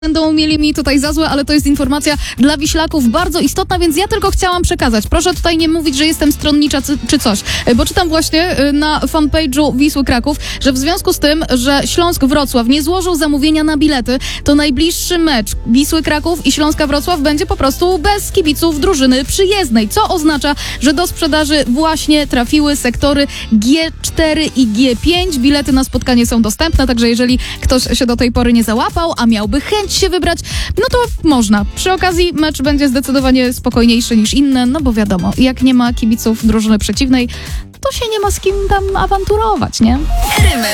Będą mieli mi tutaj za złe, ale to jest informacja dla Wiślaków bardzo istotna, więc ja tylko chciałam przekazać. Proszę tutaj nie mówić, że jestem stronnicza czy coś, bo czytam właśnie na fanpage'u Wisły Kraków, że w związku z tym, że Śląsk-Wrocław nie złożył zamówienia na bilety, to najbliższy mecz Wisły Kraków i Śląska Wrocław będzie po prostu bez kibiców drużyny przyjezdnej, co oznacza, że do sprzedaży właśnie trafiły sektory G4 i G5. Bilety na spotkanie są dostępne, także jeżeli ktoś się do tej pory nie załapał, a miałby chęć się wybrać, no to można. Przy okazji mecz będzie zdecydowanie spokojniejszy niż inne, no bo wiadomo, jak nie ma kibiców drużyny przeciwnej, to się nie ma z kim tam awanturować, nie?